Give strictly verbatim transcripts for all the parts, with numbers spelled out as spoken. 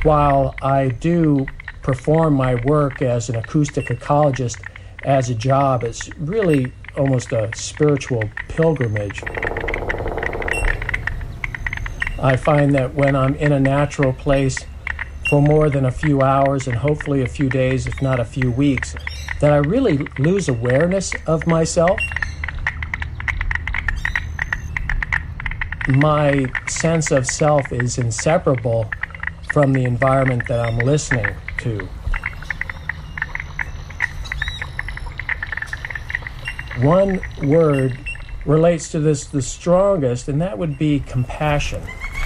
While I do perform my work as an acoustic ecologist as a job, it's really almost a spiritual pilgrimage. I find that when I'm in a natural place for more than a few hours and hopefully a few days, if not a few weeks, that I really lose awareness of myself. My sense of self is inseparable from the environment that I'm listening to. One word relates to this the strongest, and that would be compassion.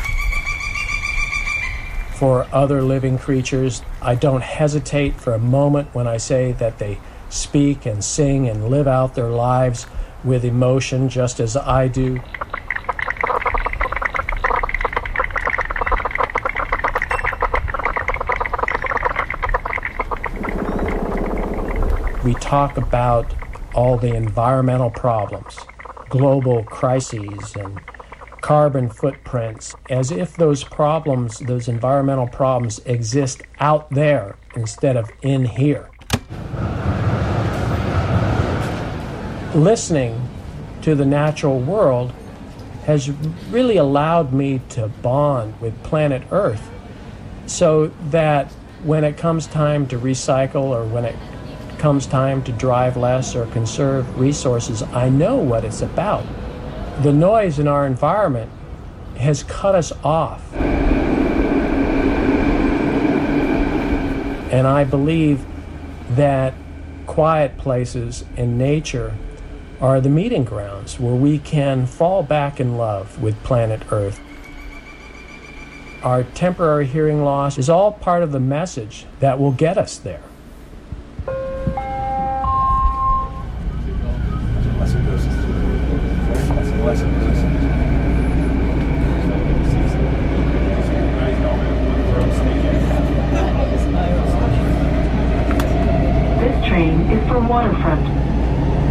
For other living creatures, I don't hesitate for a moment when I say that they speak and sing and live out their lives with emotion just as I do. We talk about all the environmental problems, global crises, and carbon footprints, as if those problems, those environmental problems, exist out there instead of in here. Listening to the natural world has really allowed me to bond with planet Earth, so that when it comes time to recycle or when it comes time to drive less or conserve resources, I know what it's about. The noise in our environment has cut us off. And I believe that quiet places in nature are the meeting grounds where we can fall back in love with planet Earth. Our temporary hearing loss is all part of the message that will get us there. This train is for Waterfront.